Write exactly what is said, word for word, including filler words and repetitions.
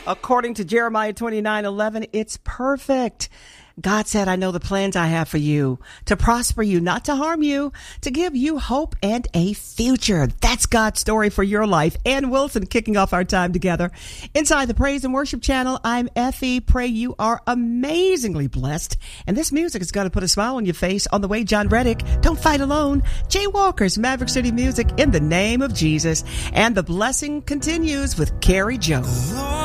According to Jeremiah twenty-nine eleven, it's perfect. God said, I know the plans I have for you, to prosper you, not to harm you, to give you hope and a future. That's God's story for your life. Ann Wilson kicking off our time together. Inside the Praise and Worship Channel, I'm Effie. Pray you are amazingly blessed. And this music is going to put a smile on your face on the way. John Reddick, Don't Fight Alone. Jay Walker's Maverick City Music, In the Name of Jesus. And the blessing continues with Carrie Jones.